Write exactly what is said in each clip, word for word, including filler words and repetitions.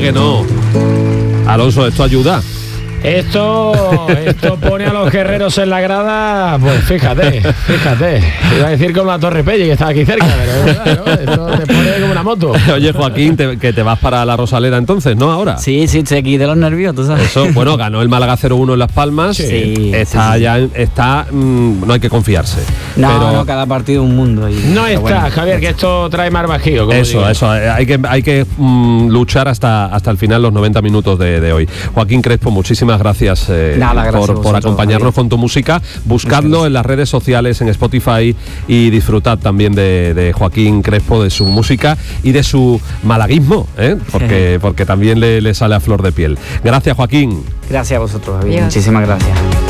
que no. Alonso, ¿esto ayuda? Esto, esto pone a los guerreros en la grada, pues fíjate, fíjate. Iba a decir como la Torre Pelle, que estaba aquí cerca, pero es verdad, ¿no? Esto te pone como una moto. Oye, Joaquín, te, que te vas para la Rosaleda entonces, ¿no? Ahora. Sí, sí, estoy aquí de los nervios, tú sabes. Eso, bueno, ganó el Málaga cero uno en Las Palmas. Sí, está sí, sí. ya, está, mmm, no hay que confiarse. No, pero no, cada partido un mundo. Y, no está, bueno, Javier, que esto trae más bajío. Como eso, digo. eso, hay que, hay que mmm, luchar hasta, hasta el final, los noventa minutos de, de hoy. Joaquín Crespo, muchísimas gracias. Eh, Nada, gracias por, por acompañarnos, Javier, con tu música. Buscadlo en las redes sociales, en Spotify, y disfrutad también de, de Joaquín Crespo, de su música y de su malaguismo, ¿eh? porque, porque también le, le sale a flor de piel. Gracias, Joaquín. Gracias a vosotros, Javier. Muchísimas gracias.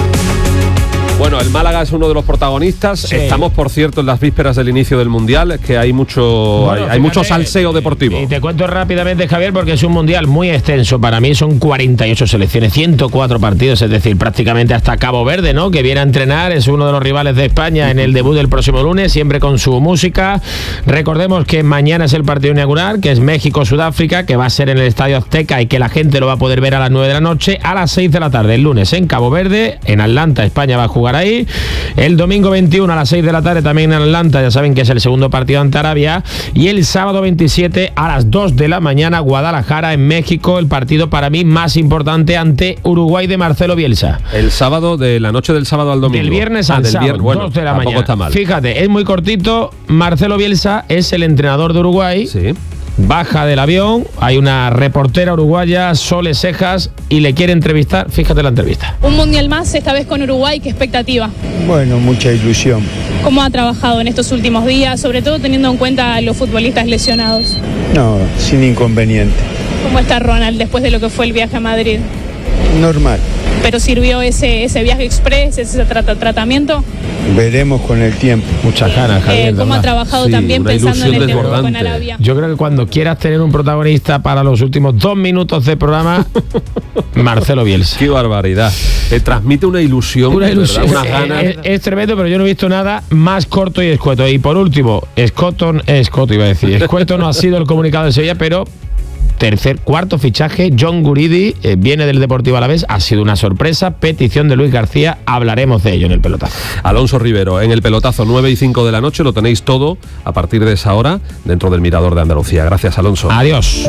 Bueno, el Málaga es uno de los protagonistas. Sí. Estamos, por cierto, en las vísperas del inicio del Mundial, que hay mucho, bueno, hay, fíjate, hay mucho salseo deportivo. Y te cuento rápidamente, Javier, porque es un Mundial muy extenso. Para mí son cuarenta y ocho selecciones, ciento cuatro partidos, es decir, prácticamente hasta Cabo Verde, ¿no? Que viene a entrenar, es uno de los rivales de España en el debut del próximo lunes, siempre con su música. Recordemos que mañana es el partido inaugural, que es México-Sudáfrica, que va a ser en el Estadio Azteca y que la gente lo va a poder ver a las nueve de la noche, a las seis de la tarde, el lunes en Cabo Verde, en Atlanta, España va a jugar ahí. El domingo veintiuno a las seis de la tarde también en Atlanta, ya saben que es el segundo partido ante Arabia, y el sábado veintisiete a las dos de la mañana, Guadalajara, en México, el partido para mí más importante ante Uruguay de Marcelo Bielsa. El sábado, de la noche del sábado al domingo. Del viernes al ah, del sábado, viernes. Bueno, dos de la mañana. Está mal. Fíjate, es muy cortito. Marcelo Bielsa es el entrenador de Uruguay. Sí. Baja del avión, hay una reportera uruguaya, Sole Cejas, y le quiere entrevistar. Fíjate la entrevista. Un mundial más, esta vez con Uruguay, ¿qué expectativa? Bueno, mucha ilusión. ¿Cómo ha trabajado en estos últimos días, sobre todo teniendo en cuenta a los futbolistas lesionados? No, sin inconveniente. ¿Cómo está Ronald después de lo que fue el viaje a Madrid? Normal. ¿Pero sirvió ese, ese viaje express, ese tra- tratamiento? Veremos con el tiempo. Muchas ganas, Javier. Eh, ¿Cómo ha trabajado sí, también pensando en el debut con Arabia? Yo creo que cuando quieras tener un protagonista para los últimos dos minutos de programa, Marcelo Bielsa. Qué barbaridad. Eh, transmite una ilusión, una ilusión, unas ganas. Es, es tremendo, pero yo no he visto nada más corto y escueto. Y por último, escoto, escoto iba a decir, escueto no ha sido el comunicado de Sevilla, pero tercer, cuarto fichaje, John Guridi, eh, viene del Deportivo Alavés, ha sido una sorpresa, petición de Luis García, hablaremos de ello en el pelotazo. Alonso Rivero, en el pelotazo, nueve y cinco de la noche, lo tenéis todo a partir de esa hora dentro del Mirador de Andalucía. Gracias, Alonso. Adiós.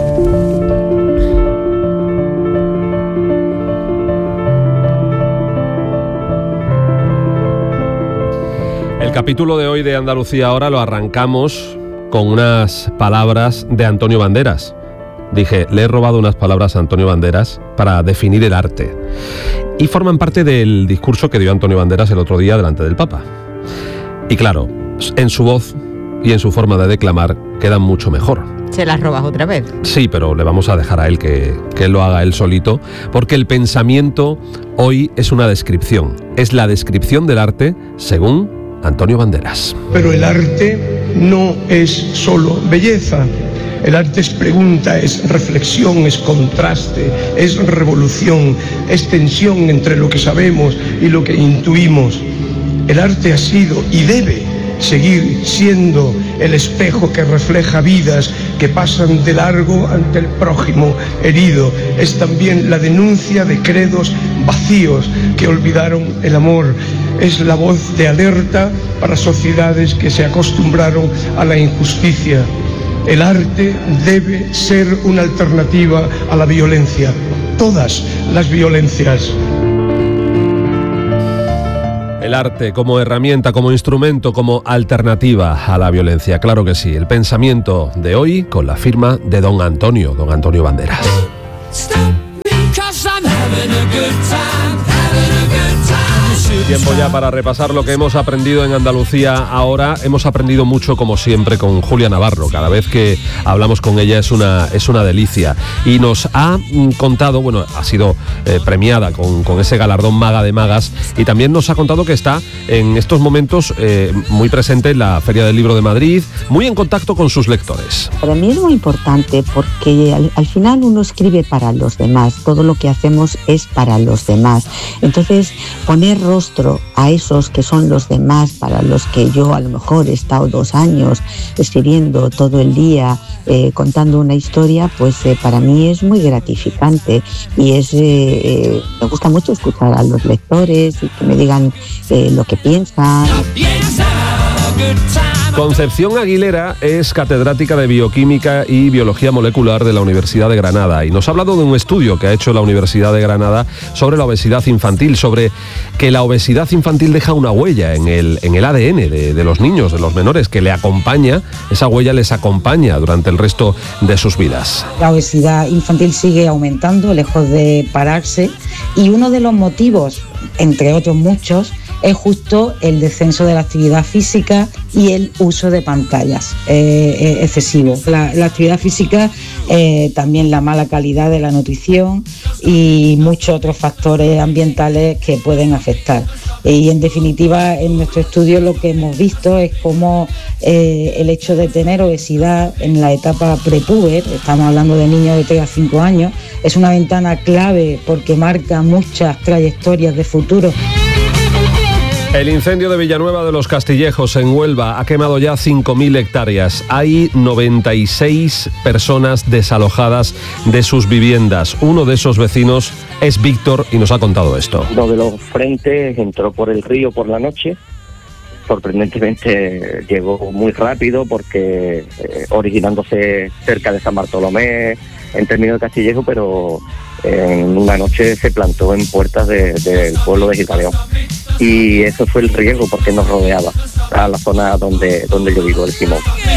El capítulo de hoy de Andalucía Ahora lo arrancamos con unas palabras de Antonio Banderas. Dije, le he robado unas palabras a Antonio Banderas para definir el arte. Y forman parte del discurso que dio Antonio Banderas el otro día delante del Papa. Y claro, en su voz y en su forma de declamar quedan mucho mejor. ¿Se las robas otra vez? Sí, pero le vamos a dejar a él que, que él lo haga él solito, porque el pensamiento hoy es una descripción. Es la descripción del arte según Antonio Banderas. Pero el arte no es solo belleza. El arte es pregunta, es reflexión, es contraste, es revolución, es tensión entre lo que sabemos y lo que intuimos. El arte ha sido y debe seguir siendo el espejo que refleja vidas que pasan de largo ante el prójimo herido. Es también la denuncia de credos vacíos que olvidaron el amor. Es la voz de alerta para sociedades que se acostumbraron a la injusticia. El arte debe ser una alternativa a la violencia, todas las violencias. El arte como herramienta, como instrumento, como alternativa a la violencia, claro que sí. El pensamiento de hoy con la firma de don Antonio, don Antonio Banderas. Tiempo ya para repasar lo que hemos aprendido en Andalucía Ahora. Hemos aprendido mucho, como siempre, con Julia Navarro. Cada vez que hablamos con ella es una, es una delicia. Y nos ha mm, contado, bueno, ha sido eh, premiada con, con ese galardón Maga de Magas, y también nos ha contado que está en estos momentos eh, muy presente en la Feria del Libro de Madrid, muy en contacto con sus lectores. Para mí es muy importante porque al, al final uno escribe para los demás. Todo lo que hacemos es para los demás. Entonces, poner rostro rostro a esos que son los demás, para los que yo a lo mejor he estado dos años escribiendo todo el día, eh, contando una historia, pues eh, para mí es muy gratificante y es eh, eh, me gusta mucho escuchar a los lectores y que me digan eh, lo que piensan. Concepción Aguilera es catedrática de Bioquímica y Biología Molecular de la Universidad de Granada y nos ha hablado de un estudio que ha hecho la Universidad de Granada sobre la obesidad infantil, sobre que la obesidad infantil deja una huella en el, en el A D N de, de los niños, de los menores, que le acompaña, esa huella les acompaña durante el resto de sus vidas. La obesidad infantil sigue aumentando, lejos de pararse, y uno de los motivos, entre otros muchos, es justo el descenso de la actividad física y el uso de pantallas eh, eh, excesivo. La, la actividad física, eh, también la mala calidad de la nutrición y muchos otros factores ambientales que pueden afectar. Y en definitiva, en nuestro estudio lo que hemos visto es cómo eh, el hecho de tener obesidad en la etapa prepuber, estamos hablando de niños de tres a cinco años, es una ventana clave porque marca muchas trayectorias de futuro. El incendio de Villanueva de los Castillejos en Huelva ha quemado ya cinco mil hectáreas. Hay noventa y seis personas desalojadas de sus viviendas. Uno de esos vecinos es Víctor y nos ha contado esto. Uno de los frentes entró por el río por la noche. Sorprendentemente llegó muy rápido porque eh, originándose cerca de San Bartolomé, en términos de Castillejo, pero en una noche se plantó en puertas de, del pueblo de Gitaleón. Y eso fue el riesgo porque nos rodeaba a la zona donde, donde yo vivo, el Simón.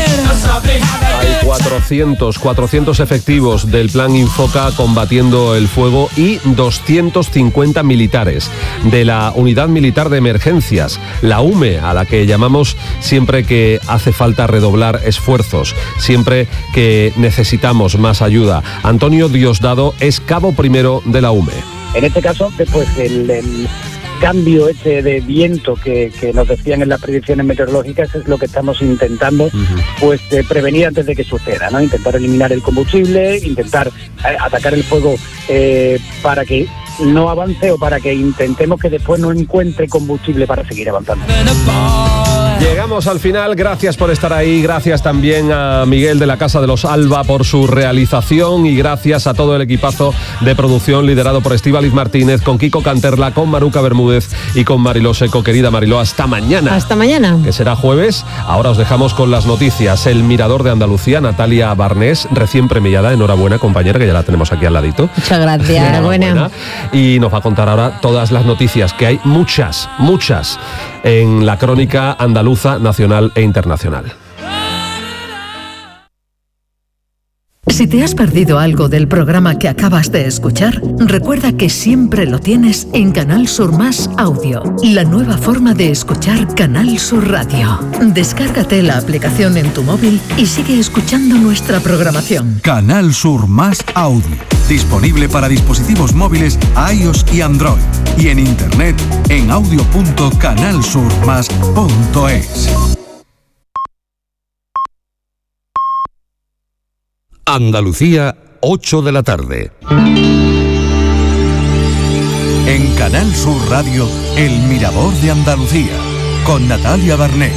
Hay cuatrocientos, cuatrocientos efectivos del Plan Infoca combatiendo el fuego y doscientos cincuenta militares de la Unidad Militar de Emergencias, la U M E, a la que llamamos siempre que hace falta redoblar esfuerzos, siempre que necesitamos más ayuda. Antonio Diosdado es cabo primero de la U M E. En este caso, después el... el... cambio este de viento que, que nos decían en las predicciones meteorológicas es lo que estamos intentando uh-huh. pues eh, prevenir antes de que suceda, ¿no? Intentar eliminar el combustible, intentar eh, atacar el fuego eh, para que no avance o para que intentemos que después no encuentre combustible para seguir avanzando. Llegamos al final, gracias por estar ahí, gracias también a Miguel de la Casa de los Alba por su realización y gracias a todo el equipazo de producción liderado por Estíbaliz Martínez, con Kiko Canterla, con Maruca Bermúdez y con Mariló Seco. Querida Mariló, hasta mañana. Hasta mañana. Que será jueves. Ahora os dejamos con las noticias. El Mirador de Andalucía, Natalia Barnés, recién premiada. Enhorabuena, compañera, que ya la tenemos aquí al ladito. Muchas gracias. Enhorabuena. Enhorabuena. Y nos va a contar ahora todas las noticias, que hay muchas, muchas, en la crónica andaluza, nacional e internacional. Si te has perdido algo del programa que acabas de escuchar, recuerda que siempre lo tienes en Canal Sur Más Audio, la nueva forma de escuchar Canal Sur Radio. Descárgate la aplicación en tu móvil y sigue escuchando nuestra programación. Canal Sur Más Audio, disponible para dispositivos móviles iOS y Android, y en internet en audio punto canal sur más punto es. Andalucía, ocho de la tarde. En Canal Sur Radio, El Mirador de Andalucía, con Natalia Barnés.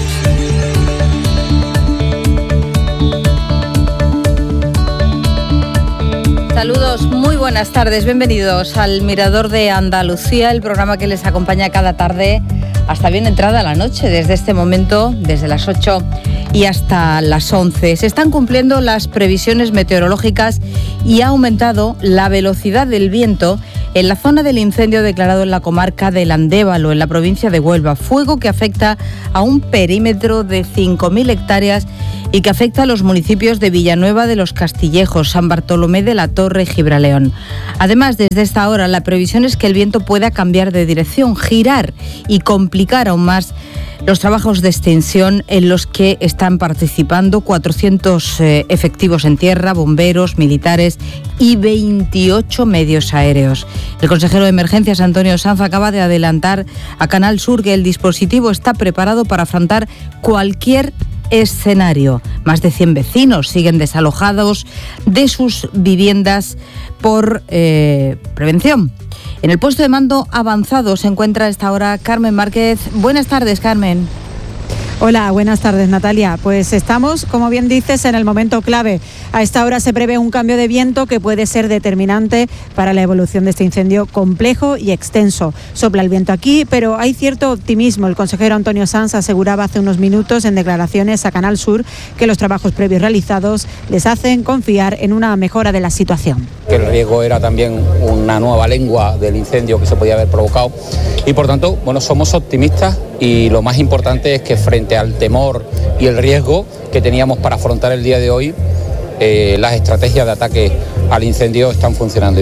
Saludos, muy buenas tardes, bienvenidos al Mirador de Andalucía, el programa que les acompaña cada tarde hasta bien entrada la noche, desde este momento, desde las ocho y hasta las once. Se están cumpliendo las previsiones meteorológicas y ha aumentado la velocidad del viento en la zona del incendio declarado en la comarca del Andévalo, en la provincia de Huelva. Fuego que afecta a un perímetro de cinco mil hectáreas y que afecta a los municipios de Villanueva de los Castillejos, San Bartolomé de la Torre y Gibraleón. Además, desde esta hora, la previsión es que el viento pueda cambiar de dirección, girar y complicar aún más los trabajos de extinción en los que están participando cuatrocientos eh, efectivos en tierra, bomberos, militares y veintiocho medios aéreos. El consejero de Emergencias, Antonio Sanz, acaba de adelantar a Canal Sur que el dispositivo está preparado para afrontar cualquier escenario. Más de cien vecinos siguen desalojados de sus viviendas por eh, prevención. En el puesto de mando avanzado se encuentra a esta hora Carmen Márquez. Buenas tardes, Carmen. Hola, buenas tardes, Natalia. Pues estamos, como bien dices, en el momento clave. A esta hora se prevé un cambio de viento que puede ser determinante para la evolución de este incendio complejo y extenso. Sopla el viento aquí, pero hay cierto optimismo. El consejero Antonio Sanz aseguraba hace unos minutos en declaraciones a Canal Sur que los trabajos previos realizados les hacen confiar en una mejora de la situación. Que el riesgo era también una nueva lengua del incendio que se podía haber provocado y por tanto, bueno, somos optimistas y lo más importante es que frente al temor y el riesgo que teníamos para afrontar el día de hoy, eh, las estrategias de ataque al incendio están funcionando.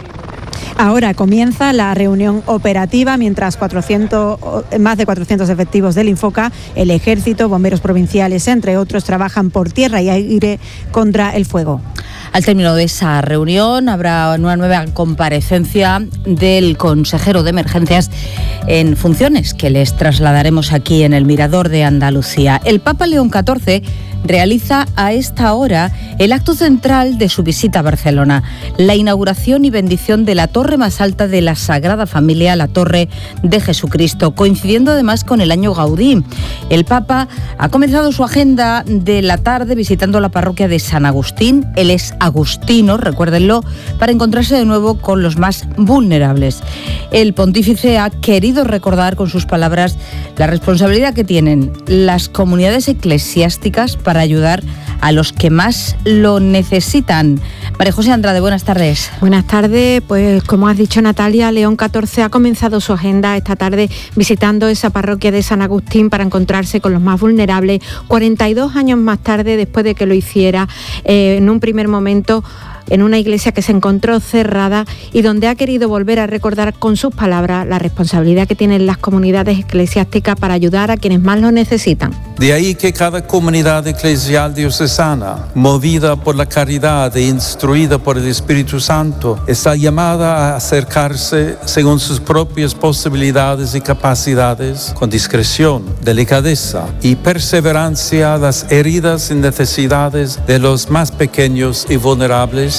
Ahora comienza la reunión operativa mientras cuatrocientos, más de cuatrocientos efectivos del Infoca, el Ejército, bomberos provinciales, entre otros, trabajan por tierra y aire contra el fuego. Al término de esa reunión habrá una nueva comparecencia del consejero de emergencias en funciones que les trasladaremos aquí en el Mirador de Andalucía. El Papa León catorce realiza a esta hora el acto central de su visita a Barcelona, la inauguración y bendición de la torre más alta de la Sagrada Familia, la Torre de Jesucristo, coincidiendo además con el año Gaudí. El Papa ha comenzado su agenda de la tarde visitando la parroquia de San Agustín. Él es agustino, recuérdenlo, para encontrarse de nuevo con los más vulnerables. El pontífice ha querido recordar con sus palabras la responsabilidad que tienen las comunidades eclesiásticas para ayudar a los que más lo necesitan. María José Andrade, buenas tardes. Buenas tardes, pues como has dicho, Natalia, León catorce ha comenzado su agenda esta tarde visitando esa parroquia de San Agustín para encontrarse con los más vulnerables, cuarenta y dos años más tarde, después de que lo hiciera eh, en un primer momento en una iglesia que se encontró cerrada y donde ha querido volver a recordar con sus palabras la responsabilidad que tienen las comunidades eclesiásticas para ayudar a quienes más lo necesitan. De ahí que cada comunidad eclesial diocesana, movida por la caridad e instruida por el Espíritu Santo, está llamada a acercarse según sus propias posibilidades y capacidades, con discreción, delicadeza y perseverancia a las heridas y necesidades de los más pequeños y vulnerables.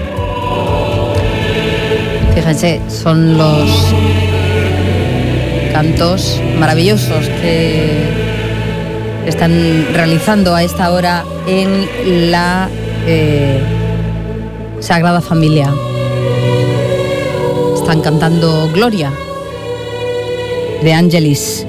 Fíjense, son los cantos maravillosos que están realizando a esta hora en la eh, Sagrada Familia. Están cantando Gloria de Angelis.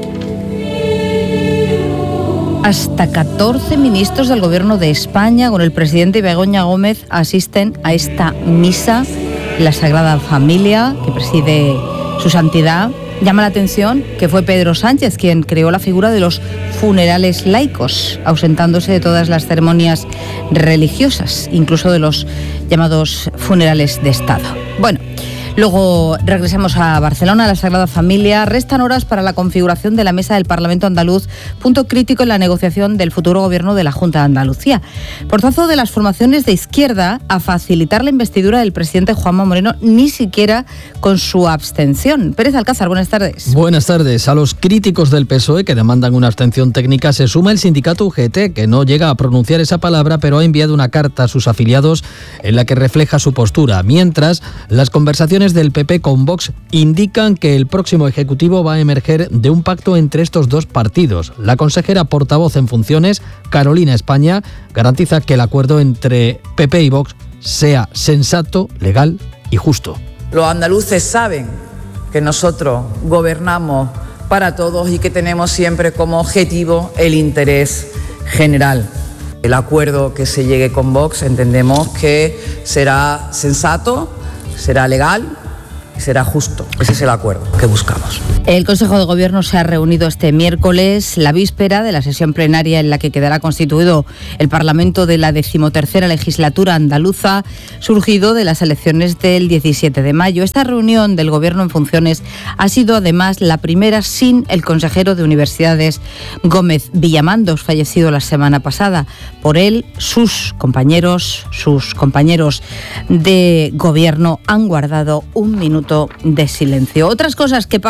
Hasta catorce ministros del Gobierno de España, con el presidente Begoña Gómez, asisten a esta misa en la Sagrada Familia que preside su santidad. Llama la atención que fue Pedro Sánchez quien creó la figura de los funerales laicos, ausentándose de todas las ceremonias religiosas, incluso de los llamados funerales de Estado. Bueno, luego regresamos a Barcelona, a la Sagrada Familia. Restan horas para la configuración de la mesa del Parlamento andaluz, punto crítico en la negociación del futuro gobierno de la Junta de Andalucía. Portazo de las formaciones de izquierda a facilitar la investidura del presidente Juanma Moreno, ni siquiera con su abstención. Pérez Alcázar, buenas tardes. Buenas tardes. A los críticos del P S O E que demandan una abstención técnica se suma el sindicato U G T, que no llega a pronunciar esa palabra, pero ha enviado una carta a sus afiliados en la que refleja su postura. Mientras, las conversaciones del P P con Vox indican que el próximo Ejecutivo va a emerger de un pacto entre estos dos partidos. La consejera portavoz en funciones, Carolina España, garantiza que el acuerdo entre P P y Vox sea sensato, legal y justo. Los andaluces saben que nosotros gobernamos para todos y que tenemos siempre como objetivo el interés general. El acuerdo que se llegue con Vox entendemos que será sensato, será legal y será justo. Ese es el acuerdo que buscamos. El Consejo de Gobierno se ha reunido este miércoles, la víspera de la sesión plenaria en la que quedará constituido el Parlamento de la decimotercera legislatura andaluza, surgido de las elecciones del diecisiete de mayo. Esta reunión del Gobierno en funciones ha sido además la primera sin el consejero de Universidades Gómez Villamandos, fallecido la semana pasada. Por él, sus compañeros, sus compañeros de Gobierno han guardado un minuto de silencio. Otras cosas que pasan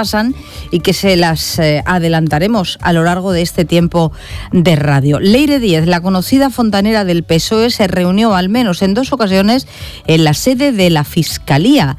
y que se las eh, adelantaremos a lo largo de este tiempo de radio. Leire Díez, la conocida fontanera del P S O E, se reunió al menos en dos ocasiones en la sede de la Fiscalía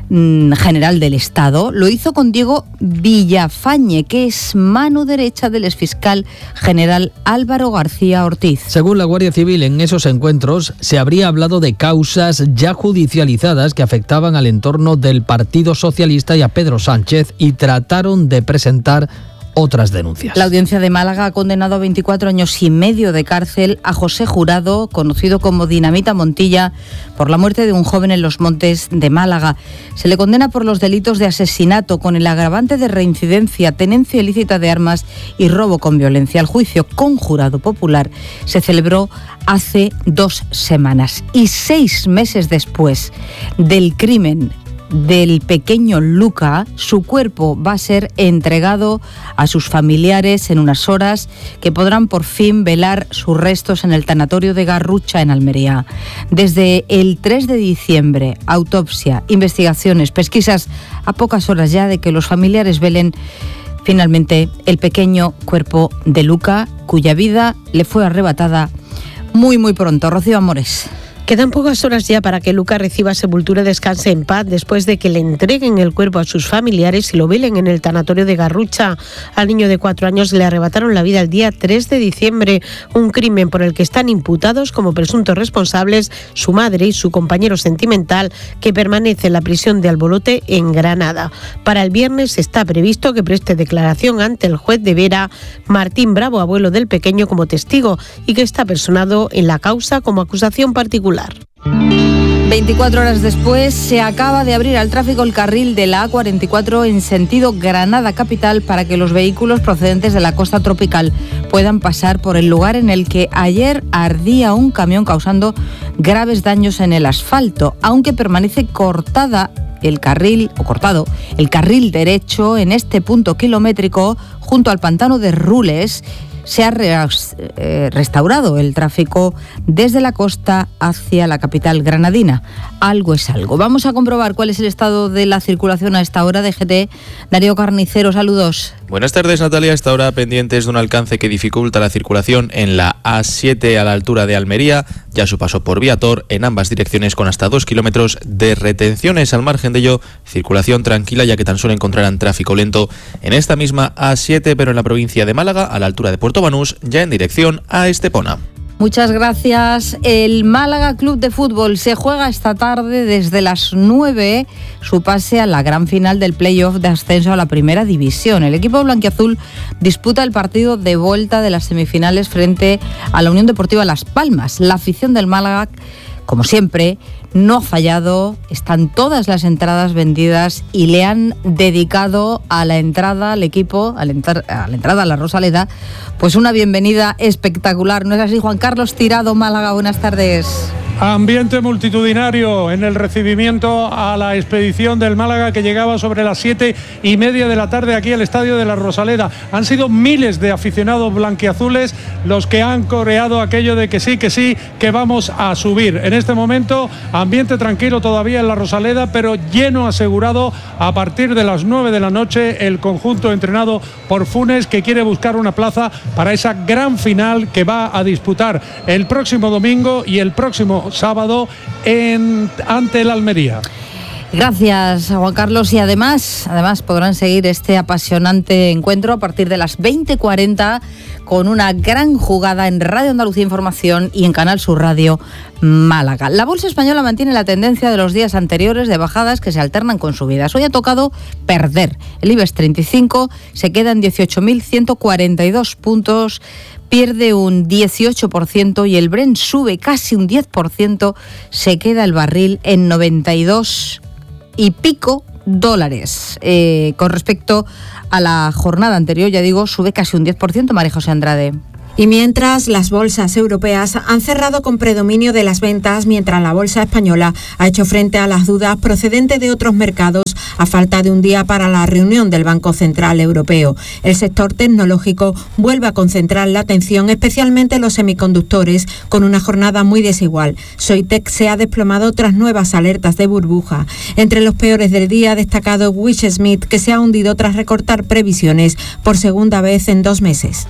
General del Estado. Lo hizo con Diego Villafañe, que es mano derecha del exfiscal general Álvaro García Ortiz. Según la Guardia Civil, en esos encuentros se habría hablado de causas ya judicializadas que afectaban al entorno del Partido Socialista y a Pedro Sánchez, y trataron de presentar otras denuncias. La Audiencia de Málaga ha condenado a veinticuatro años y medio de cárcel a José Jurado, conocido como Dinamita Montilla, por la muerte de un joven en los Montes de Málaga. Se le condena por los delitos de asesinato con el agravante de reincidencia, tenencia ilícita de armas y robo con violencia. El juicio con jurado popular se celebró hace dos semanas y seis meses después del crimen del pequeño Luca, su cuerpo va a ser entregado a sus familiares en unas horas, que podrán por fin velar sus restos en el tanatorio de Garrucha, en Almería. Desde el tres de diciembre, autopsia, investigaciones, pesquisas, a pocas horas ya de que los familiares velen finalmente el pequeño cuerpo de Luca, cuya vida le fue arrebatada muy muy pronto. Rocío Amores. Quedan pocas horas ya para que Luca reciba sepultura y descanse en paz después de que le entreguen el cuerpo a sus familiares y lo velen en el tanatorio de Garrucha. Al niño de cuatro años le arrebataron la vida el día tres de diciembre, un crimen por el que están imputados como presuntos responsables su madre y su compañero sentimental, que permanece en la prisión de Albolote en Granada. Para el viernes está previsto que preste declaración ante el juez de Vera Martín Bravo, abuelo del pequeño, como testigo, y que está personado en la causa como acusación particular. veinticuatro horas después se acaba de abrir al tráfico el carril de la A cuarenta y cuatro en sentido Granada capital para que los vehículos procedentes de la costa tropical puedan pasar por el lugar en el que ayer ardía un camión causando graves daños en el asfalto, aunque permanece cortada el carril, o cortado, el carril derecho en este punto kilométrico junto al pantano de Rules. Se ha restaurado el tráfico desde la costa hacia la capital granadina. Algo es algo. Vamos a comprobar cuál es el estado de la circulación a esta hora. de G T. Darío Carnicero, saludos. Buenas tardes, Natalia. A esta hora pendientes de un alcance que dificulta la circulación en la A siete a la altura de Almería, ya su paso por Viator en ambas direcciones con hasta dos kilómetros de retenciones. Al margen de ello, circulación tranquila, ya que tan solo encontrarán tráfico lento en esta misma A siete, pero en la provincia de Málaga, a la altura de Puerto Banús, ya en dirección a Estepona. Muchas gracias. El Málaga Club de Fútbol se juega esta tarde desde las nueve su pase a la gran final del playoff de ascenso a la primera división. El equipo blanquiazul disputa el partido de vuelta de las semifinales frente a la Unión Deportiva Las Palmas. La afición del Málaga, como siempre, no ha fallado, están todas las entradas vendidas y le han dedicado a la entrada al equipo, a la, entr- a la entrada a la Rosaleda, pues una bienvenida espectacular. ¿No es así, Juan Carlos Tirado, Málaga? Buenas tardes. Ambiente multitudinario en el recibimiento a la expedición del Málaga, que llegaba sobre las siete y media de la tarde aquí al estadio de la Rosaleda. Han sido miles de aficionados blanquiazules los que han coreado aquello de que sí, que sí, que vamos a subir. En este momento, ambiente tranquilo todavía en la Rosaleda, pero lleno asegurado a partir de las nueve de la noche el conjunto entrenado por Funes, que quiere buscar una plaza para esa gran final que va a disputar el próximo domingo y el próximo sábado en, ante el Almería. Gracias, Juan Carlos. Y además, además podrán seguir este apasionante encuentro a partir de las veinte cuarenta con una gran jugada en Radio Andalucía Información y en Canal Sur Radio Málaga. La bolsa española mantiene la tendencia de los días anteriores de bajadas que se alternan con subidas. Hoy ha tocado perder. El IBEX treinta y cinco se queda en dieciocho mil ciento cuarenta y dos puntos, pierde un dieciocho por ciento, y el Brent sube casi un diez por ciento, se queda el barril en noventa y dos y pico dólares. Eh, con respecto a la jornada anterior, ya digo, sube casi un diez por ciento, María José Andrade. Y mientras las bolsas europeas han cerrado con predominio de las ventas, mientras la bolsa española ha hecho frente a las dudas procedentes de otros mercados a falta de un día para la reunión del Banco Central Europeo. El sector tecnológico vuelve a concentrar la atención, especialmente los semiconductores, con una jornada muy desigual. Soitec se ha desplomado tras nuevas alertas de burbuja. Entre los peores del día ha destacado Wish Smith, que se ha hundido tras recortar previsiones por segunda vez en dos meses.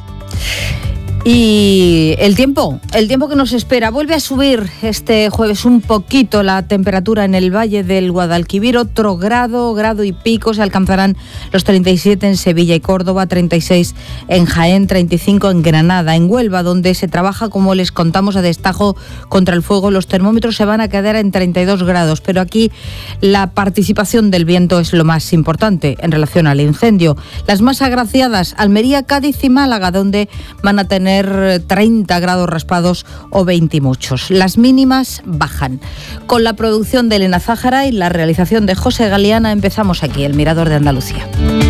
Y el tiempo, el tiempo que nos espera, vuelve a subir este jueves un poquito la temperatura en el Valle del Guadalquivir, otro grado, grado y pico, se alcanzarán los treinta y siete en Sevilla y Córdoba, treinta y seis en Jaén, treinta y cinco en Granada. En Huelva, donde se trabaja, como les contamos, a destajo contra el fuego, los termómetros se van a quedar en treinta y dos grados, pero aquí la participación del viento es lo más importante en relación al incendio. Las más agraciadas, Almería, Cádiz y Málaga, donde van a tener treinta grados raspados o veinte muchos. Las mínimas bajan. Con la producción de Elena Zájara y la realización de José Galeana empezamos aquí, el Mirador de Andalucía.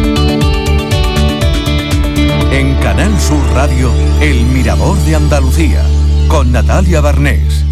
En Canal Sur Radio, el Mirador de Andalucía, con Natalia Barnés.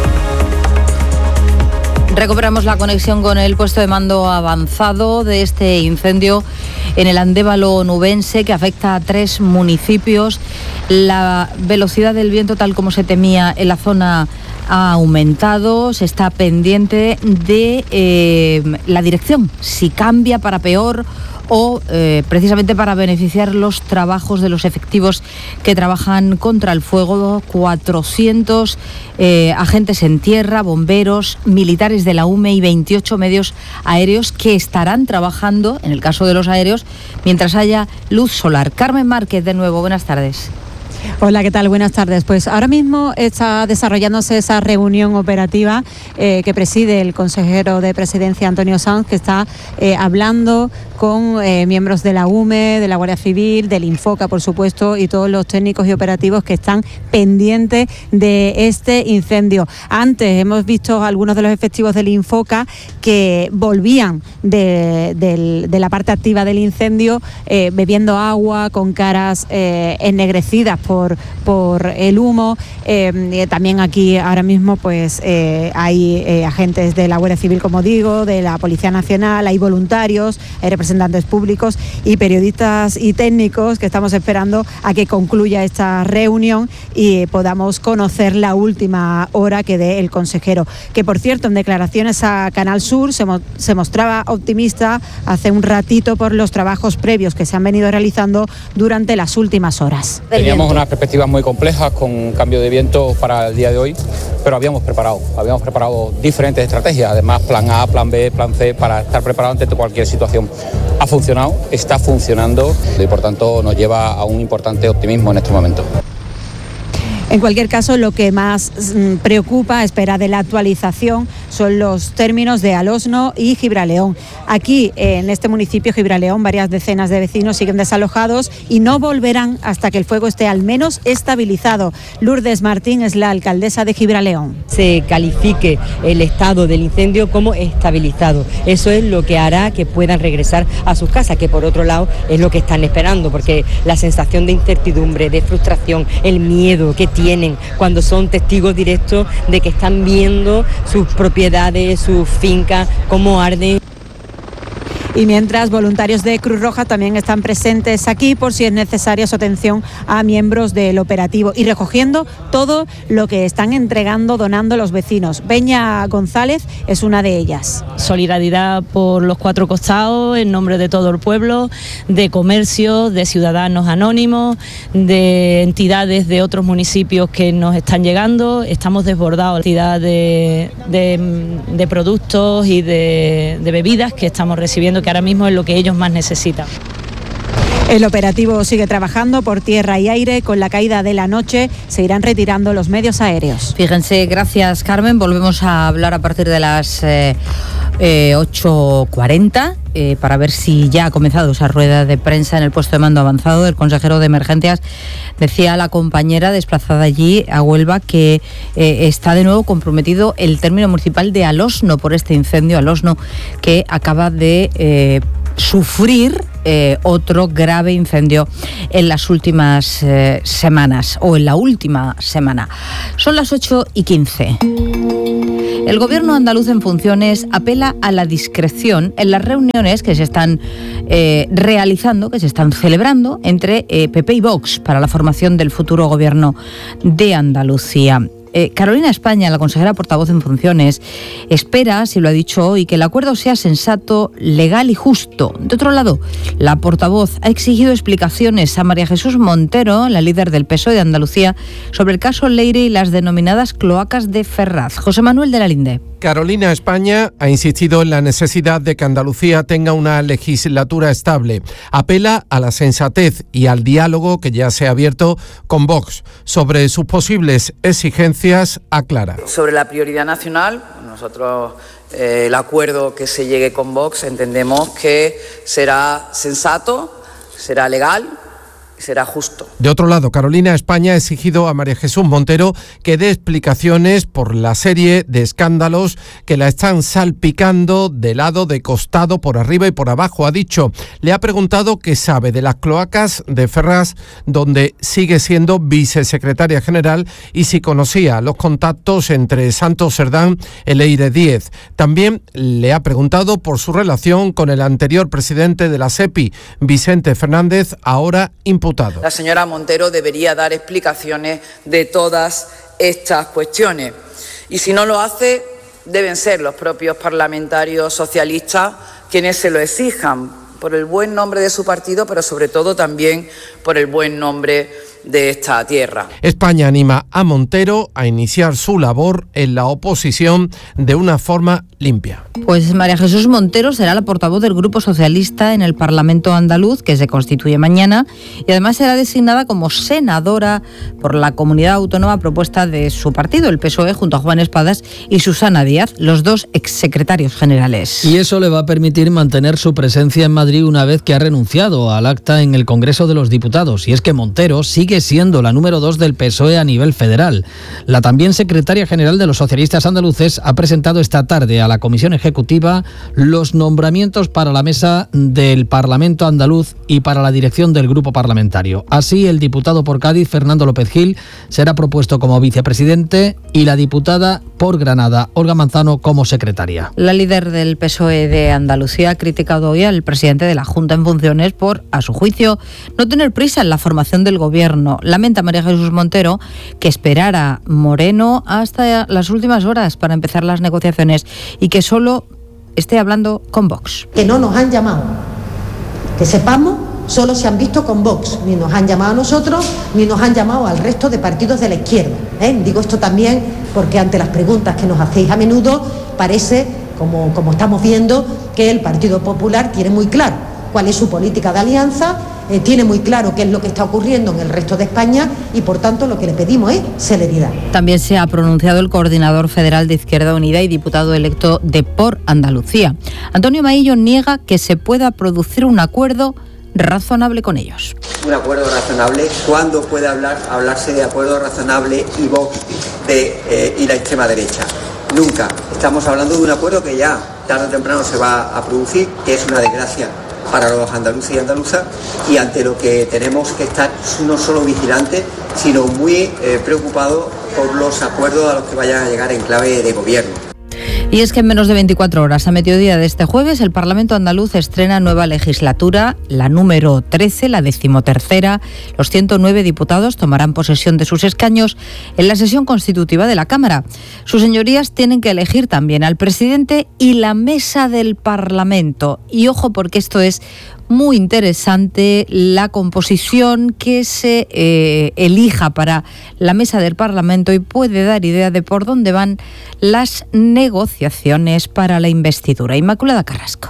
Recuperamos la conexión con el puesto de mando avanzado de este incendio en el Andévalo nubense, que afecta a tres municipios. La velocidad del viento, tal como se temía en la zona, ha aumentado. Se está pendiente de eh, la dirección, si cambia para peor o eh, precisamente para beneficiar los trabajos de los efectivos que trabajan contra el fuego. cuatrocientos eh, agentes en tierra, bomberos, militares de la U M E y veintiocho medios aéreos que estarán trabajando, en el caso de los aéreos, mientras haya luz solar. Carmen Márquez, de nuevo, buenas tardes. Hola, ¿qué tal? Buenas tardes. Pues ahora mismo está desarrollándose esa reunión operativa eh, que preside el consejero de Presidencia, Antonio Sanz, que está eh, hablando con eh, miembros de la U M E, de la Guardia Civil, del Infoca, por supuesto, y todos los técnicos y operativos que están pendientes de este incendio. Antes hemos visto algunos de los efectivos del Infoca que volvían de, de, de la parte activa del incendio eh, bebiendo agua, con caras eh, ennegrecidas por, por el humo. Eh, también aquí ahora mismo pues eh, hay eh, agentes de la Guardia Civil, como digo, de la Policía Nacional, hay voluntarios, hay representantes públicos y periodistas y técnicos que estamos esperando a que concluya esta reunión y podamos conocer la última hora que dé el consejero, que por cierto en declaraciones a Canal Sur se, mo- se mostraba optimista hace un ratito por los trabajos previos que se han venido realizando durante las últimas horas. Teníamos unas perspectivas muy complejas con cambio de viento para el día de hoy, pero habíamos preparado, habíamos preparado diferentes estrategias, además plan A, plan B, plan C, para estar preparado ante cualquier situación. Ha funcionado, está funcionando y por tanto nos lleva a un importante optimismo en este momento. En cualquier caso, lo que más mm, preocupa a espera de la actualización son los términos de Alosno y Gibraleón. Aquí, en este municipio, Gibraleón, varias decenas de vecinos siguen desalojados y no volverán hasta que el fuego esté al menos estabilizado. Lourdes Martín es la alcaldesa de Gibraleón. Se califique el estado del incendio como estabilizado. Eso es lo que hará que puedan regresar a sus casas, que por otro lado es lo que están esperando, porque la sensación de incertidumbre, de frustración, el miedo que tienen cuando son testigos directos de que están viendo sus propiedades, sus fincas, cómo arden. Y mientras, voluntarios de Cruz Roja también están presentes aquí por si es necesaria su atención a miembros del operativo y recogiendo todo lo que están entregando, donando los vecinos. Beña González es una de ellas. Solidaridad por los cuatro costados, en nombre de todo el pueblo, de comercios, de ciudadanos anónimos, de entidades de otros municipios que nos están llegando. Estamos desbordados de cantidad de, de, de productos y de, de bebidas que estamos recibiendo, que ahora mismo es lo que ellos más necesitan. El operativo sigue trabajando por tierra y aire. Con la caída de la noche se irán retirando los medios aéreos. Fíjense, gracias Carmen. Volvemos a hablar a partir de las eh, eh, ocho cuarenta eh, para ver si ya ha comenzado esa rueda de prensa en el puesto de mando avanzado del consejero de Emergencias. Decía la compañera desplazada allí a Huelva que eh, está de nuevo comprometido el término municipal de Alosno por este incendio. Alosno que acaba de eh, sufrir eh, otro grave incendio en las últimas eh, semanas o en la última semana. Son las ocho y quince. El gobierno andaluz en funciones apela a la discreción en las reuniones que se están eh, realizando, que se están celebrando entre eh, P P y Vox para la formación del futuro gobierno de Andalucía. Eh, Carolina España, la consejera portavoz en funciones, espera, si lo ha dicho hoy, que el acuerdo sea sensato, legal y justo. De otro lado, la portavoz ha exigido explicaciones a María Jesús Montero, la líder del P S O E de Andalucía, sobre el caso Leire y las denominadas cloacas de Ferraz. José Manuel de la Linde. Carolina España ha insistido en la necesidad de que Andalucía tenga una legislatura estable. Apela a la sensatez y al diálogo que ya se ha abierto con Vox. Sobre sus posibles exigencias, aclara. Sobre la prioridad nacional, nosotros eh, el acuerdo que se llegue con Vox entendemos que será sensato, será legal, será justo. De otro lado, Carolina España ha exigido a María Jesús Montero que dé explicaciones por la serie de escándalos que la están salpicando de lado, de costado, por arriba y por abajo. Ha dicho, le ha preguntado qué sabe de las cloacas de Ferraz, donde sigue siendo vicesecretaria general, y si conocía los contactos entre Santos Cerdán y Leire Díez. También le ha preguntado por su relación con el anterior presidente de la SEPI, Vicente Fernández, ahora imputado. La señora Montero debería dar explicaciones de todas estas cuestiones. Y si no lo hace, deben ser los propios parlamentarios socialistas quienes se lo exijan, por el buen nombre de su partido, pero sobre todo también por el buen nombre de esta tierra. España anima a Montero a iniciar su labor en la oposición de una forma limpia. Pues María Jesús Montero será la portavoz del Grupo Socialista en el Parlamento andaluz, que se constituye mañana, y además será designada como senadora por la comunidad autónoma propuesta de su partido, el P S O E, junto a Juan Espadas y Susana Díaz, los dos exsecretarios generales. Y eso le va a permitir mantener su presencia en Madrid una vez que ha renunciado al acta en el Congreso de los Diputados. Y es que Montero sigue siendo la número dos del P S O E a nivel federal. La también secretaria general de los socialistas andaluces ha presentado esta tarde a la Comisión Ejecutiva los nombramientos para la mesa del Parlamento andaluz y para la dirección del grupo parlamentario. Así, el diputado por Cádiz, Fernando López Gil, será propuesto como vicepresidente y la diputada por Granada, Olga Manzano, como secretaria. La líder del P S O E de Andalucía ha criticado hoy al presidente de la Junta en funciones por, a su juicio, no tener prisa en la formación del gobierno. Lamenta María Jesús Montero que esperara Moreno hasta las últimas horas para empezar las negociaciones y que solo esté hablando con Vox. Que no nos han llamado, que sepamos, solo se han visto con Vox, ni nos han llamado a nosotros, ni nos han llamado al resto de partidos de la izquierda. ¿eh? Digo esto también porque ante las preguntas que nos hacéis a menudo parece, como, como estamos viendo, que el Partido Popular tiene muy claro cuál es su política de alianza, eh, tiene muy claro qué es lo que está ocurriendo en el resto de España y por tanto lo que le pedimos es celeridad. También se ha pronunciado el coordinador federal de Izquierda Unida y diputado electo de Por Andalucía. Antonio Maillo niega que se pueda producir un acuerdo razonable con ellos. Un acuerdo razonable, ¿cuándo puede hablar, hablarse de acuerdo razonable y Vox de, eh, y la extrema derecha? Nunca. Estamos hablando de un acuerdo que ya tarde o temprano se va a producir, que es una desgracia para los andaluces y andaluzas, y ante lo que tenemos que estar no solo vigilantes, sino muy eh, preocupados por los acuerdos a los que vayan a llegar en clave de gobierno. Y es que en menos de veinticuatro horas, a mediodía de este jueves, el Parlamento andaluz estrena nueva legislatura, la número trece, la decimotercera. Los ciento nueve diputados tomarán posesión de sus escaños en la sesión constitutiva de la Cámara. Sus señorías tienen que elegir también al presidente y la mesa del Parlamento. Y ojo, porque esto es muy interesante, la composición que se eh, elija para la mesa del Parlamento, y puede dar idea de por dónde van las negociaciones para la investidura. Inmaculada Carrasco.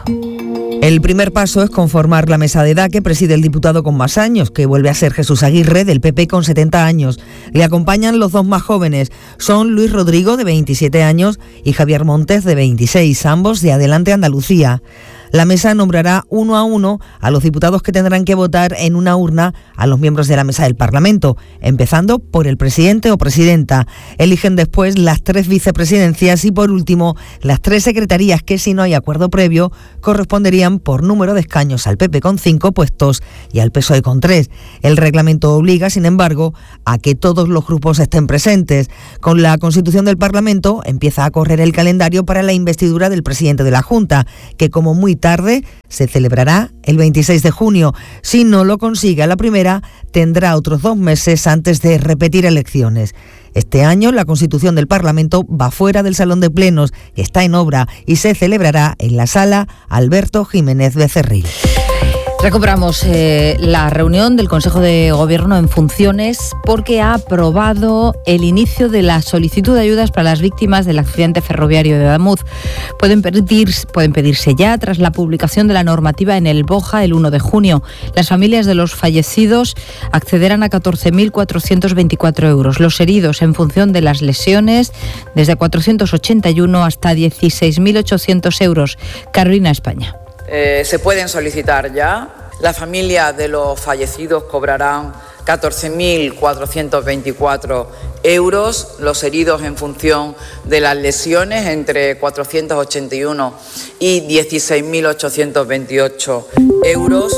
El primer paso es conformar la mesa de edad que preside el diputado con más años, que vuelve a ser Jesús Aguirre, del P P, con setenta años. Le acompañan los dos más jóvenes, son Luis Rodrigo, de veintisiete años, y Javier Montes, de veintiséis, ambos de Adelante Andalucía. La mesa nombrará uno a uno a los diputados que tendrán que votar en una urna a los miembros de la mesa del Parlamento, empezando por el presidente o presidenta. Eligen después las tres vicepresidencias y por último las tres secretarías que, si no hay acuerdo previo, corresponderían por número de escaños al P P con cinco puestos y al P S O E con tres. El reglamento obliga, sin embargo, a que todos los grupos estén presentes. Con la constitución del Parlamento empieza a correr el calendario para la investidura del presidente de la Junta, que como muy tarde se celebrará el veintiséis de junio. Si no lo consigue a la primera, tendrá otros dos meses antes de repetir elecciones. Este año la constitución del Parlamento va fuera del Salón de Plenos, que está en obra, y se celebrará en la Sala Alberto Jiménez Becerril. Recuperamos eh, la reunión del Consejo de Gobierno en funciones porque ha aprobado el inicio de la solicitud de ayudas para las víctimas del accidente ferroviario de Ademuz. Pueden, pedir, pueden pedirse ya tras la publicación de la normativa en el BOJA el uno de junio. Las familias de los fallecidos accederán a catorce mil cuatrocientos veinticuatro euros. Los heridos, en función de las lesiones, desde cuatrocientos ochenta y uno hasta dieciséis mil ochocientos euros. Carolina, España. Eh, se pueden solicitar ya. La familia de los fallecidos cobrarán catorce mil cuatrocientos veinticuatro euros, los heridos en función de las lesiones entre cuatrocientos ochenta y uno y dieciséis mil ochocientos veintiocho euros.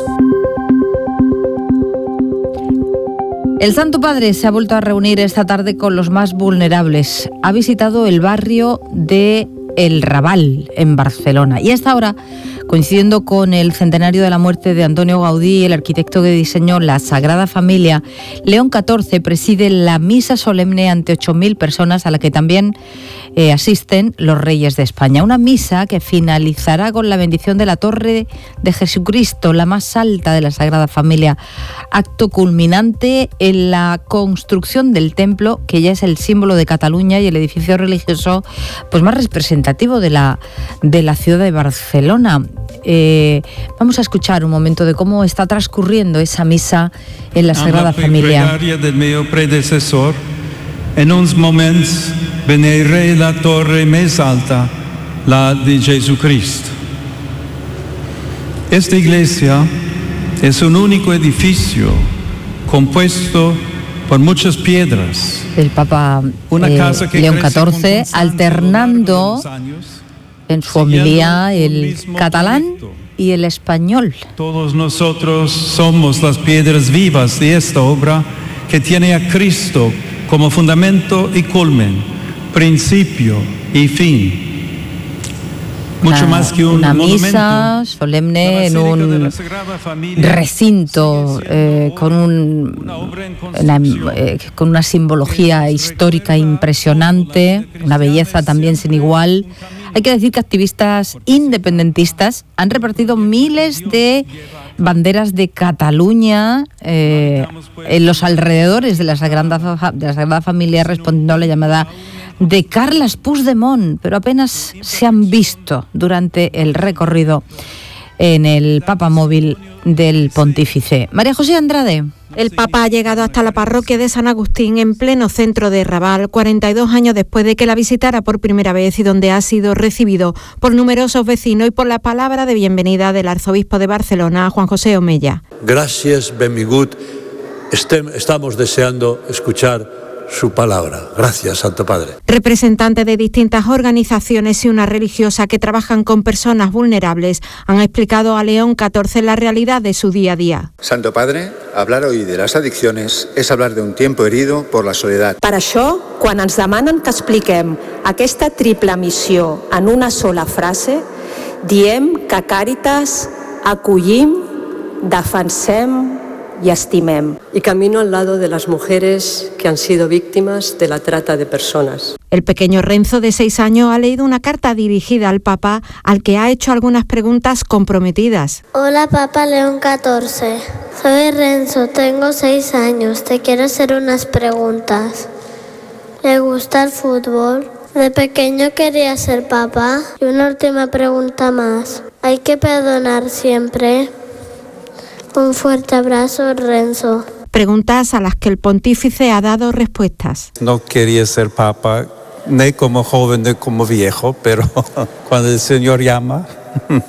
El Santo Padre se ha vuelto a reunir esta tarde con los más vulnerables. Ha visitado el barrio de El Raval, en Barcelona, y hasta ahora, coincidiendo con el centenario de la muerte de Antonio Gaudí, el arquitecto que diseñó la Sagrada Familia, León catorce preside la misa solemne ante ocho mil personas a la que también eh, asisten los reyes de España. Una misa que finalizará con la bendición de la Torre de Jesucristo, la más alta de la Sagrada Familia, acto culminante en la construcción del templo, que ya es el símbolo de Cataluña y el edificio religioso pues más representativo de la, de la ciudad de Barcelona. Eh, vamos a escuchar un momento de cómo está transcurriendo esa misa en la Sagrada Familia. Pregària del meu predecessor, en uns moments veneré la torre més alta, la de Jesucristo. Esta iglesia es un único edificio compuesto por muchas piedras. El Papa eh, León catorce alternando en su homilía el catalán y el español. Todos nosotros somos las piedras vivas de esta obra que tiene a Cristo como fundamento y culmen, principio y fin. Mucho una, más que un una misa monumento, solemne en un recinto eh, con, un, una, eh, con una simbología histórica impresionante, una belleza también sin igual. Hay que decir que activistas independentistas han repartido miles de banderas de Cataluña eh, en los alrededores de la Sagrada, de la Sagrada Familia, respondiendo a la llamada de Carles Puigdemont, pero apenas se han visto durante el recorrido en el papamóvil del pontífice. María José Andrade. El Papa ha llegado hasta la parroquia de San Agustín, en pleno centro de Raval, cuarenta y dos años después de que la visitara por primera vez y donde ha sido recibido por numerosos vecinos y por la palabra de bienvenida del arzobispo de Barcelona, Juan José Omella. Gracias, benvingut. Estamos deseando escuchar su palabra. Gracias, Santo Padre. Representantes de distintas organizaciones y una religiosa que trabajan con personas vulnerables han explicado a León catorce la realidad de su día a día. Santo Padre, hablar hoy de las adicciones es hablar de un tiempo herido por la soledad. Per això, quan ens demanen que expliquem aquesta triple missió en una sola frase, diem que Càritas acollim, defensem y estimem. Y camino al lado de las mujeres que han sido víctimas de la trata de personas. El pequeño Renzo, de seis años, ha leído una carta dirigida al Papa, al que ha hecho algunas preguntas comprometidas. Hola, Papa León catorce. Soy Renzo, tengo seis años. Te quiero hacer unas preguntas. ¿Le gusta el fútbol? De pequeño quería ser papá. Y una última pregunta más. ¿Hay que perdonar siempre? Un fuerte abrazo, Renzo. Preguntas a las que el pontífice ha dado respuestas. No quería ser papa, ni como joven ni como viejo, pero cuando el Señor llama,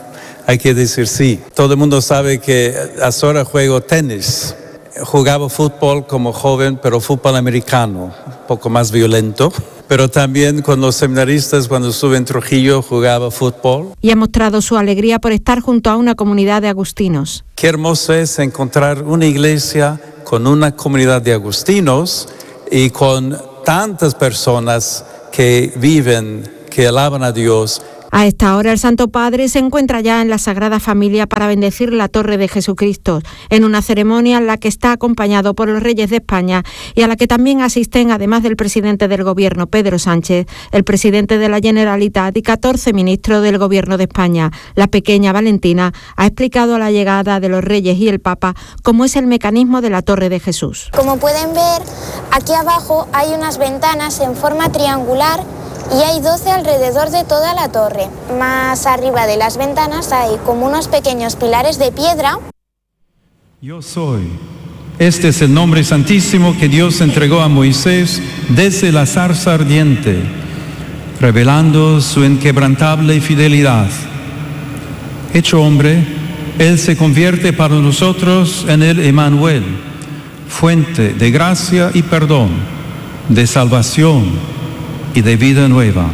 hay que decir sí. Todo el mundo sabe que ahora juego tenis. Jugaba fútbol como joven, pero fútbol americano, un poco más violento. Pero también con los seminaristas, cuando estuve en Trujillo, jugaba fútbol. Y ha mostrado su alegría por estar junto a una comunidad de agustinos. Qué hermoso es encontrar una iglesia con una comunidad de agustinos y con tantas personas que viven, que alaban a Dios. A esta hora el Santo Padre se encuentra ya en la Sagrada Familia para bendecir la Torre de Jesucristo, en una ceremonia en la que está acompañado por los reyes de España y a la que también asisten, además del presidente del Gobierno, Pedro Sánchez, el presidente de la Generalitat y catorce ministros del Gobierno de España. La pequeña Valentina ha explicado la llegada de los reyes y el Papa cómo es el mecanismo de la Torre de Jesús. Como pueden ver, aquí abajo hay unas ventanas en forma triangular y hay doce alrededor de toda la torre. Más arriba de las ventanas hay como unos pequeños pilares de piedra. Yo soy. Este es el nombre santísimo que Dios entregó a Moisés desde la zarza ardiente, revelando su inquebrantable fidelidad. Hecho hombre, Él se convierte para nosotros en el Emmanuel, fuente de gracia y perdón, de salvación y de vida nueva.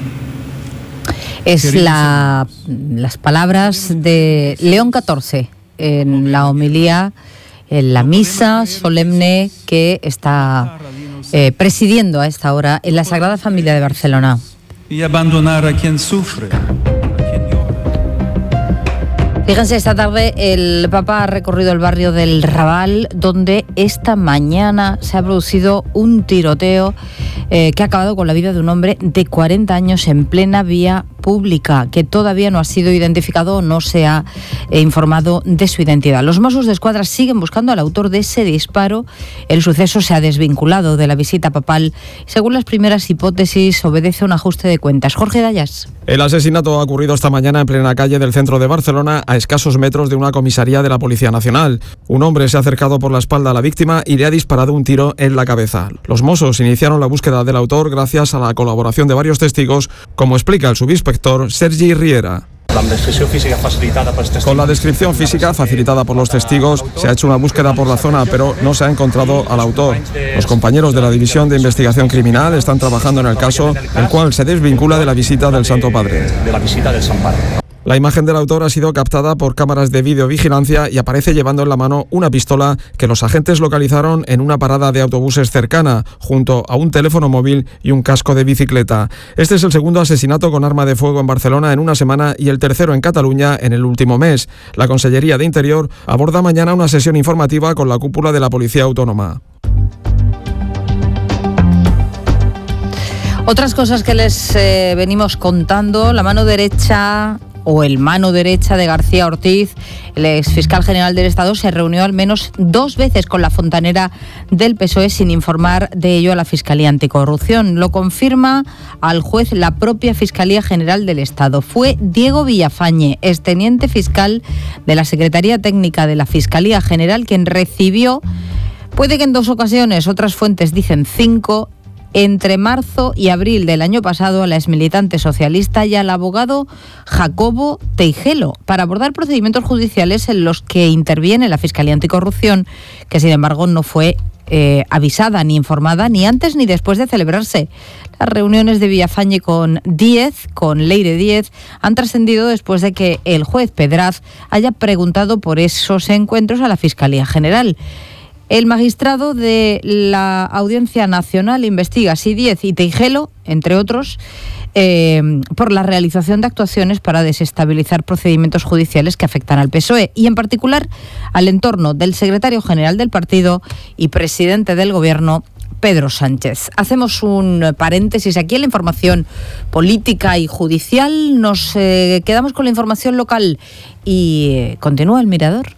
Es la, las palabras de León catorce en la homilía, en la misa solemne que está eh, presidiendo a esta hora en la Sagrada Familia de Barcelona. Y abandonar a quien sufre. Fíjense, esta tarde el Papa ha recorrido el barrio del Raval, donde esta mañana se ha producido un tiroteo eh, que ha acabado con la vida de un hombre de cuarenta años en plena vía pública, que todavía no ha sido identificado o no se ha eh, informado de su identidad. Los Mossos de Escuadra siguen buscando al autor de ese disparo. El suceso se ha desvinculado de la visita papal. Según las primeras hipótesis, obedece a un ajuste de cuentas. Jorge Dayas. El asesinato ha ocurrido esta mañana en plena calle del centro de Barcelona, a escasos metros de una comisaría de la Policía Nacional. Un hombre se ha acercado por la espalda a la víctima y le ha disparado un tiro en la cabeza. Los Mossos iniciaron la búsqueda del autor gracias a la colaboración de varios testigos, como explica el subinspector Sergi Riera. Con la descripción física facilitada por los testigos se ha hecho una búsqueda por la zona, pero no se ha encontrado al autor. Los compañeros de la División de Investigación Criminal están trabajando en el caso, el cual se desvincula de la visita del Santo Padre. La imagen del autor ha sido captada por cámaras de videovigilancia y aparece llevando en la mano una pistola que los agentes localizaron en una parada de autobuses cercana, junto a un teléfono móvil y un casco de bicicleta. Este es el segundo asesinato con arma de fuego en Barcelona en una semana y el tercero en Cataluña en el último mes. La Consellería de Interior aborda mañana una sesión informativa con la cúpula de la Policía Autónoma. Otras cosas que les eh, venimos contando, la mano derecha o el mano derecha de García Ortiz, el exfiscal general del Estado, se reunió al menos dos veces con la fontanera del P S O E sin informar de ello a la Fiscalía Anticorrupción. Lo confirma al juez la propia Fiscalía General del Estado. Fue Diego Villafañe, exteniente fiscal de la Secretaría Técnica de la Fiscalía General, quien recibió, puede que en dos ocasiones, otras fuentes dicen cinco, entre marzo y abril del año pasado a la exmilitante socialista y al abogado Jacobo Teijelo para abordar procedimientos judiciales en los que interviene la Fiscalía Anticorrupción, que sin embargo no fue eh, avisada ni informada ni antes ni después de celebrarse. Las reuniones de Villafañe con Díez, con Leire Díez, han trascendido después de que el juez Pedraz haya preguntado por esos encuentros a la Fiscalía General. El magistrado de la Audiencia Nacional investiga si Díez y Teijelo, entre otros, eh, por la realización de actuaciones para desestabilizar procedimientos judiciales que afectan al P S O E y en particular al entorno del secretario general del partido y presidente del Gobierno, Pedro Sánchez. Hacemos un paréntesis aquí en la información política y judicial. Nos eh, quedamos con la información local y eh, continúa el Mirador.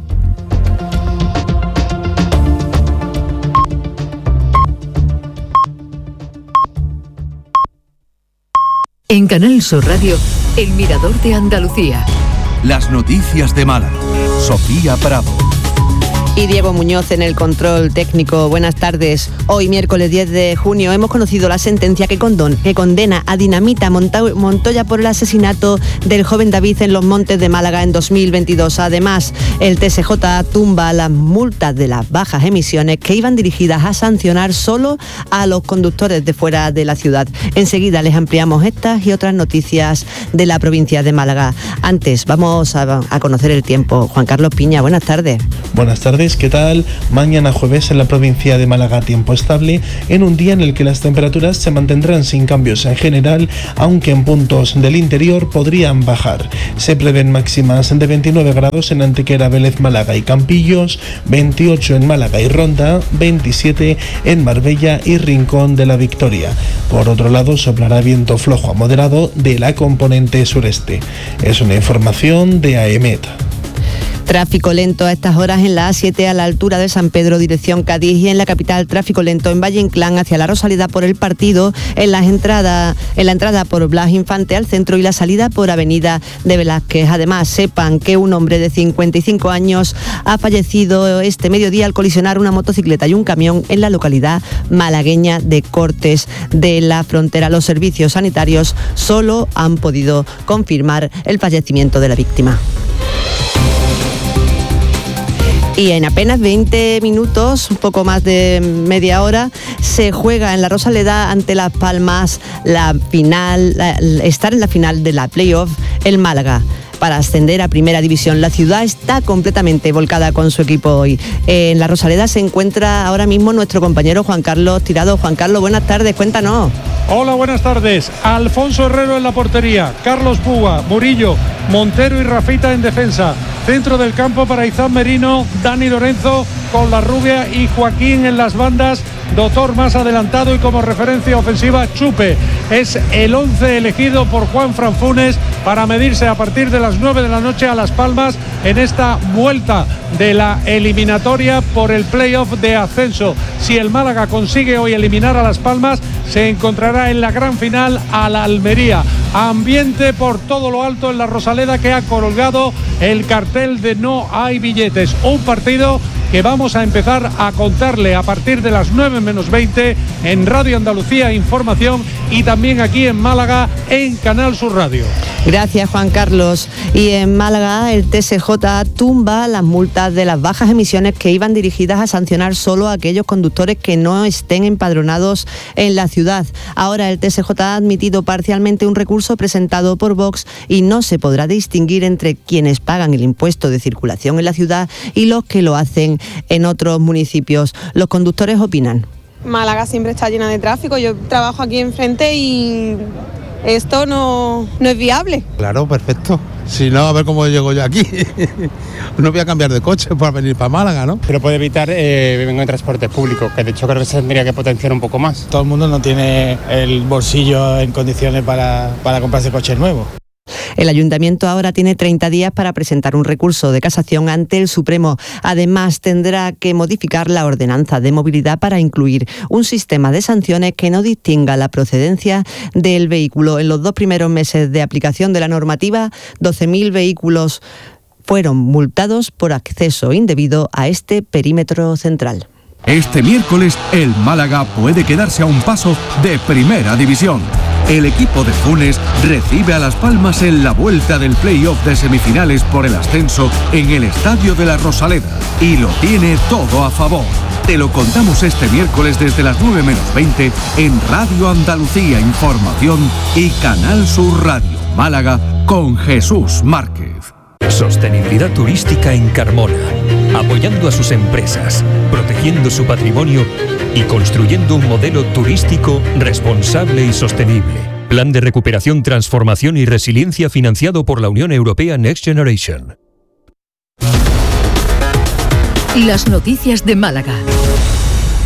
En Canal Sur Radio, El Mirador de Andalucía. Las noticias de Málaga. Sofía Prado. y Diego Muñoz en el control técnico. Buenas tardes. Hoy, miércoles diez de junio, hemos conocido la sentencia que, condon, que condena a Dinamita Montoya por el asesinato del joven David en los Montes de Málaga en dos mil veintidós. Además, el T S J tumba las multas de las bajas emisiones que iban dirigidas a sancionar solo a los conductores de fuera de la ciudad. Enseguida les ampliamos estas y otras noticias de la provincia de Málaga. Antes, vamos a, a conocer el tiempo. Juan Carlos Piña, buenas tardes. Buenas tardes, ¿qué tal? Mañana jueves en la provincia de Málaga tiempo estable, en un día en el que las temperaturas se mantendrán sin cambios en general, aunque en puntos del interior podrían bajar. Se prevén máximas de veintinueve grados en Antequera, Vélez, Málaga y Campillos, veintiocho en Málaga y Ronda, veintisiete en Marbella y Rincón de la Victoria. Por otro lado, soplará viento flojo a moderado de la componente sureste. Es una información de AEMET. Tráfico lento a estas horas en la A siete a la altura de San Pedro, dirección Cádiz, y en la capital tráfico lento en Valle Inclán hacia la Rosaleda por el Partido, en, las entrada, en la entrada por Blas Infante al centro y la salida por Avenida de Velázquez. Además, sepan que un hombre de cincuenta y cinco años ha fallecido este mediodía al colisionar una motocicleta y un camión en la localidad malagueña de Cortes de la Frontera. Los servicios sanitarios solo han podido confirmar el fallecimiento de la víctima. Y en apenas veinte minutos, un poco más de media hora, se juega en la Rosaleda ante Las Palmas la final, la, estar en la final de la playoff el Málaga para ascender a Primera División. La ciudad está completamente volcada con su equipo hoy. En la Rosaleda se encuentra ahora mismo nuestro compañero Juan Carlos Tirado. Juan Carlos, buenas tardes, cuéntanos. Hola, buenas tardes. Alfonso Herrero en la portería, Carlos Puga, Murillo, Montero y Rafita en defensa. Centro del campo para Izán Merino, Dani Lorenzo con la rubia y Joaquín en las bandas. Doctor más adelantado y como referencia ofensiva Chupe. Es el once elegido por Juan Franfunes para medirse a partir de las nueve de la noche a Las Palmas en esta vuelta de la eliminatoria por el playoff de ascenso. Si el Málaga consigue hoy eliminar a Las Palmas, se encontrará en la gran final a la Almería. Ambiente por todo lo alto en la Rosaleda, que ha colgado el cartel de no hay billetes. Un partido que vamos a empezar a contarle a partir de las nueve menos veinte en Radio Andalucía Información y también aquí en Málaga en Canal Sur Radio. Gracias, Juan Carlos. Y en Málaga el T S J tumba las multas de las bajas emisiones que iban dirigidas a sancionar solo a aquellos conductores que no estén empadronados en la ciudad. Ahora el T S J ha admitido parcialmente un recurso presentado por Vox y no se podrá distinguir entre quienes pagan el impuesto de circulación en la ciudad y los que lo hacen en otros municipios. Los conductores opinan. Málaga siempre está llena de tráfico. Yo trabajo aquí enfrente y esto no, no es viable. Claro, perfecto. Si no, a ver cómo llego yo aquí. No voy a cambiar de coche para venir para Málaga, ¿no? Pero puede evitar, eh, vengo en transporte público, que de hecho creo que se tendría que potenciar un poco más. Todo el mundo no tiene el bolsillo en condiciones para, para comprarse coches nuevos. El ayuntamiento ahora tiene treinta días para presentar un recurso de casación ante el Supremo. Además, tendrá que modificar la ordenanza de movilidad para incluir un sistema de sanciones que no distinga la procedencia del vehículo. En los dos primeros meses de aplicación de la normativa, doce mil vehículos fueron multados por acceso indebido a este perímetro central. Este miércoles, el Málaga puede quedarse a un paso de Primera División. El equipo de Funes recibe a Las Palmas en la vuelta del play-off de semifinales por el ascenso en el Estadio de la Rosaleda. Y lo tiene todo a favor. Te lo contamos este miércoles desde las nueve menos veinte en Radio Andalucía Información y Canal Sur Radio Málaga con Jesús Márquez. Sostenibilidad turística en Carmona, apoyando a sus empresas, protegiendo su patrimonio y construyendo un modelo turístico responsable y sostenible. Plan de recuperación, transformación y resiliencia financiado por la Unión Europea Next Generation. Las noticias de Málaga.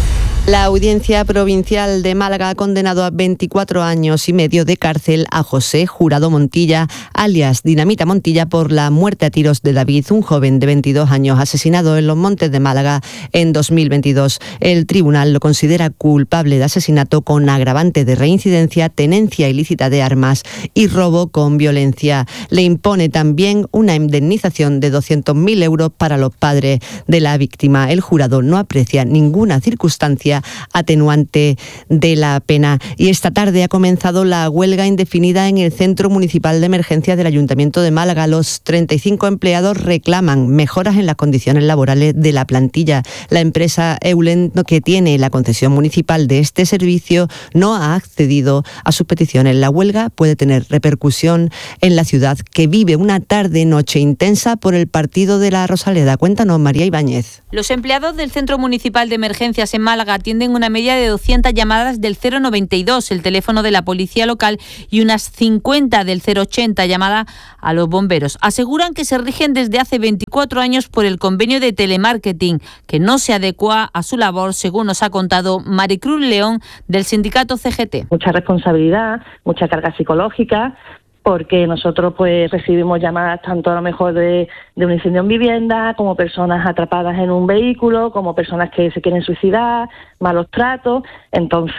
La Audiencia Provincial de Málaga ha condenado a veinticuatro años y medio de cárcel a José Jurado Montilla, alias Dinamita Montilla, por la muerte a tiros de David, un joven de veintidós años asesinado en los Montes de Málaga en dos mil veintidós. El tribunal lo considera culpable de asesinato con agravante de reincidencia, tenencia ilícita de armas y robo con violencia. Le impone también una indemnización de doscientos mil euros para los padres de la víctima. El jurado no aprecia ninguna circunstancia atenuante de la pena. Y esta tarde ha comenzado la huelga indefinida en el Centro Municipal de Emergencias del Ayuntamiento de Málaga. Los treinta y cinco empleados reclaman mejoras en las condiciones laborales de la plantilla. La empresa Eulen, que tiene la concesión municipal de este servicio, no ha accedido a sus peticiones. La huelga puede tener repercusión en la ciudad, que vive una tarde-noche intensa por el partido de la Rosaleda. Cuéntanos, María Ibáñez. Los empleados del Centro Municipal de Emergencias en Málaga atienden una media de doscientas llamadas del cero noventa y dos, el teléfono de la policía local, y unas cincuenta del cero ochenta, llamada a los bomberos. Aseguran que se rigen desde hace veinticuatro años por el convenio de telemarketing, que no se adecua a su labor, según nos ha contado Maricruz León, del sindicato C G T. Mucha responsabilidad, mucha carga psicológica, porque nosotros pues recibimos llamadas tanto a lo mejor de, de un incendio en vivienda, como personas atrapadas en un vehículo, como personas que se quieren suicidar, malos tratos. Entonces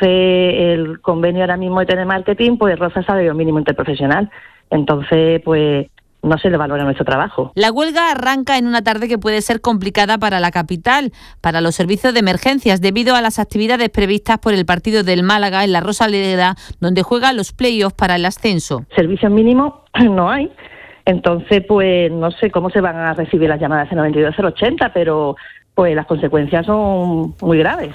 el convenio ahora mismo de telemarketing pues roza el salario mínimo interprofesional. Entonces pues no se le valora nuestro trabajo. La huelga arranca en una tarde que puede ser complicada para la capital, para los servicios de emergencias, debido a las actividades previstas por el partido del Málaga en la Rosaleda, donde juega los playoffs para el ascenso. Servicios mínimos no hay, entonces pues no sé cómo se van a recibir las llamadas cero noventa y dos cero ochenta, pero pues las consecuencias son muy graves.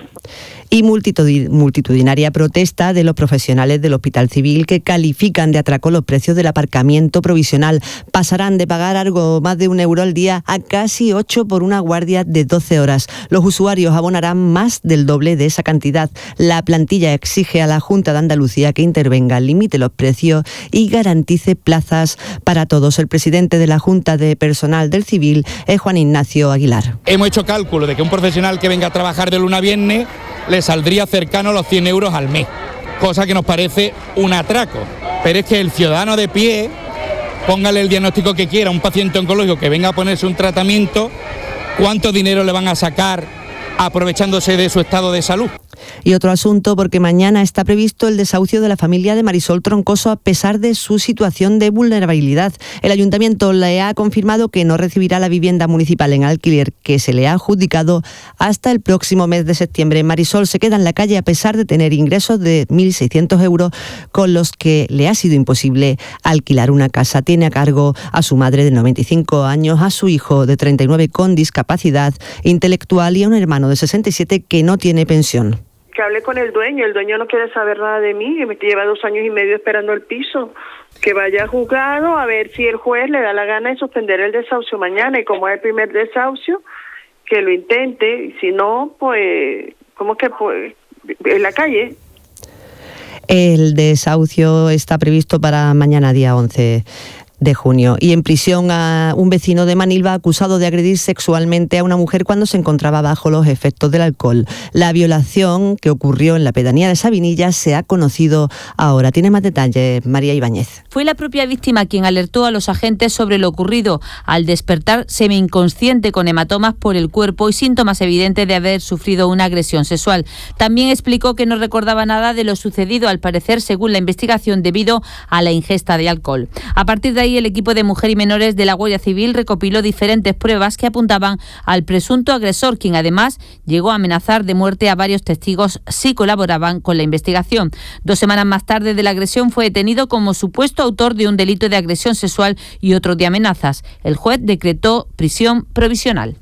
Y multitudinaria protesta de los profesionales del Hospital Civil, que califican de atraco los precios del aparcamiento provisional. Pasarán de pagar algo más de un euro al día a casi ocho por una guardia de doce horas. Los usuarios abonarán más del doble de esa cantidad. La plantilla exige a la Junta de Andalucía que intervenga, limite los precios y garantice plazas para todos. El presidente de la Junta de Personal del Civil es Juan Ignacio Aguilar. Hemos hecho cálculo de que un profesional que venga a trabajar de lunes a viernes le saldría cercano a los cien euros al mes, cosa que nos parece un atraco. Pero es que el ciudadano de pie, póngale el diagnóstico que quiera, un paciente oncológico que venga a ponerse un tratamiento, ¿cuánto dinero le van a sacar aprovechándose de su estado de salud? Y otro asunto, porque mañana está previsto el desahucio de la familia de Marisol Troncoso a pesar de su situación de vulnerabilidad. El ayuntamiento le ha confirmado que no recibirá la vivienda municipal en alquiler que se le ha adjudicado hasta el próximo mes de septiembre. Marisol se queda en la calle a pesar de tener ingresos de mil seiscientos euros, con los que le ha sido imposible alquilar una casa. Tiene a cargo a su madre de noventa y cinco años, a su hijo de treinta y nueve con discapacidad intelectual y a un hermano de sesenta y siete que no tiene pensión. Que hablé con el dueño, el dueño no quiere saber nada de mí, que me lleva dos años y medio esperando el piso, que vaya a juzgado a ver si el juez le da la gana de suspender el desahucio mañana, y como es el primer desahucio, que lo intente, y si no, pues, ¿cómo que pues? En la calle. El desahucio está previsto para mañana, día once de junio. Y en prisión a un vecino de Manilva acusado de agredir sexualmente a una mujer cuando se encontraba bajo los efectos del alcohol. La violación, que ocurrió en la pedanía de Sabinillas, se ha conocido ahora. Tiene más detalles María Ibáñez. Fue la propia víctima quien alertó a los agentes sobre lo ocurrido. Al despertar semi-inconsciente con hematomas por el cuerpo y síntomas evidentes de haber sufrido una agresión sexual. También explicó que no recordaba nada de lo sucedido, al parecer, según la investigación, debido a la ingesta de alcohol. A partir de ahí, el equipo de Mujer y Menores de la Guardia Civil recopiló diferentes pruebas que apuntaban al presunto agresor, quien además llegó a amenazar de muerte a varios testigos si colaboraban con la investigación. Dos semanas más tarde de la agresión fue detenido como supuesto autor de un delito de agresión sexual y otro de amenazas. El juez decretó prisión provisional.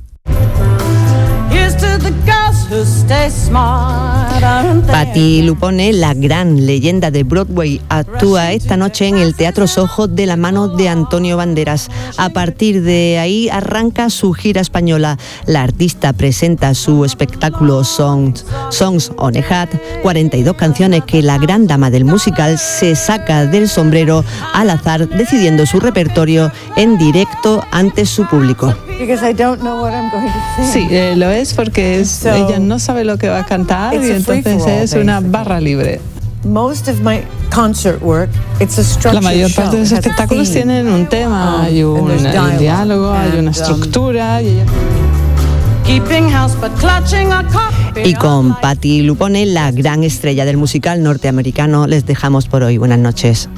Patti Lupone, la gran leyenda de Broadway, actúa esta noche en el Teatro Soho de la mano de Antonio Banderas. A partir de ahí arranca su gira española. La artista presenta su espectáculo Songs, Songs on a Hat, cuarenta y dos canciones que la gran dama del musical se saca del sombrero al azar, decidiendo su repertorio en directo ante su público. Sí, eh, lo es porque es, So, ella no sabe lo que va a cantar it's y a entonces free-for-all, es una basically. barra libre. Most of my concert work, it's a structured La mayor parte de los show. It has a espectáculos theme. tienen un tema, hay Um, un, and there's hay un dialogue. diálogo, hay una And, um, estructura. Y ella... Keeping house but clutching a copy. Y con Patti Lupone, la gran estrella del musical norteamericano, les dejamos por hoy. Buenas noches.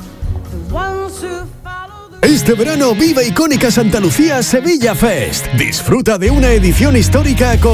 Este verano viva icónica Santa Lucía Sevilla Fest. Disfruta de una edición histórica con